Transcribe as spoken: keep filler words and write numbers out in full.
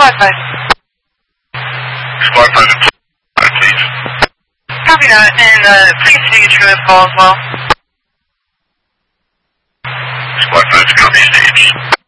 Squad five. Squad five, please. Copy that, and uh, please take a true call as well.